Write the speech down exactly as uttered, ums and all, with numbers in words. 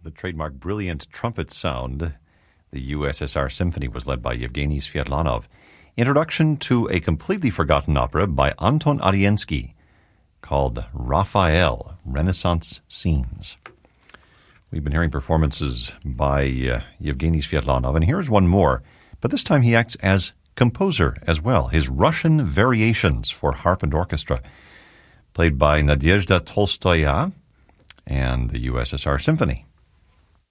The trademark brilliant trumpet sound. The U S S R Symphony was led by Yevgeny Sviatlanov. Introduction to a completely forgotten opera by Anton Ariensky called Raphael, Renaissance Scenes. We've been hearing performances by uh, Yevgeny Sviatlanov, and here's one more, but this time he acts as composer as well. His Russian Variations for Harp and Orchestra, played by Nadezhda Tolstoya and the U S S R Symphony.